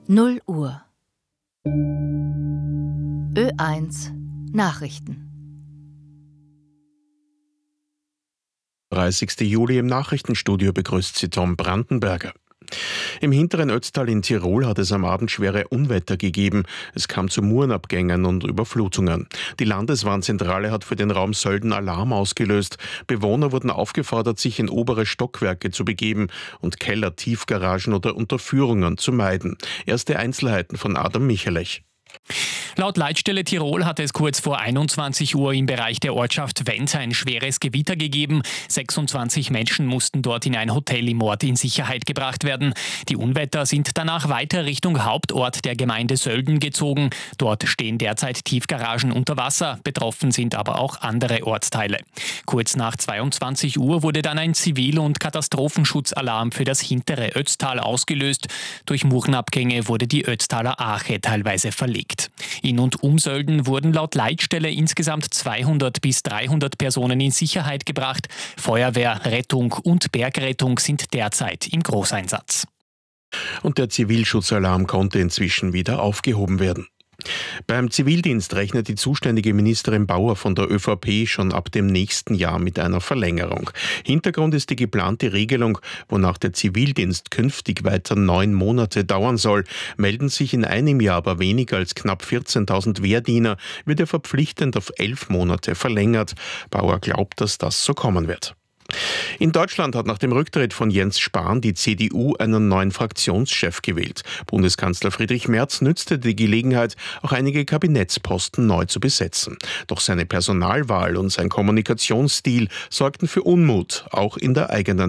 0 Uhr. Ö1 Nachrichten. 30. Juli im Nachrichtenstudio begrüßt Sie Tom Brandenberger. Im hinteren Ötztal in Tirol hat es am Abend schwere Unwetter gegeben. Es kam zu Murenabgängen und Überflutungen. Die Landeswarnzentrale hat für den Raum Sölden Alarm ausgelöst. Bewohner wurden aufgefordert, sich in obere Stockwerke zu begeben und Keller, Tiefgaragen oder Unterführungen zu meiden. Erste Einzelheiten von Adam Michalech. Laut Leitstelle Tirol hat es kurz vor 21 Uhr im Bereich der Ortschaft Wenz ein schweres Gewitter gegeben. 26 Menschen mussten dort in ein Hotel im Ort in Sicherheit gebracht werden. Die Unwetter sind danach weiter Richtung Hauptort der Gemeinde Sölden gezogen. Dort stehen derzeit Tiefgaragen unter Wasser. Betroffen sind aber auch andere Ortsteile. Kurz nach 22 Uhr wurde dann ein Zivil- und Katastrophenschutzalarm für das hintere Ötztal ausgelöst. Durch Murenabgänge wurde die Ötztaler Arche teilweise verlegt. In und um Sölden wurden laut Leitstelle insgesamt 200 bis 300 Personen in Sicherheit gebracht. Feuerwehr, Rettung und Bergrettung sind derzeit im Großeinsatz. Und der Zivilschutzalarm konnte inzwischen wieder aufgehoben werden. Beim Zivildienst rechnet die zuständige Ministerin Bauer von der ÖVP schon ab dem nächsten Jahr mit einer Verlängerung. Hintergrund ist die geplante Regelung, wonach der Zivildienst künftig weiter 9 Monate dauern soll. Melden sich in einem Jahr aber weniger als knapp 14.000 Wehrdiener, wird er verpflichtend auf 11 Monate verlängert. Bauer glaubt, dass das so kommen wird. In Deutschland hat nach dem Rücktritt von Jens Spahn die CDU einen neuen Fraktionschef gewählt. Bundeskanzler Friedrich Merz nützte die Gelegenheit, auch einige Kabinettsposten neu zu besetzen. Doch seine Personalwahl und sein Kommunikationsstil sorgten für Unmut, auch in der eigenen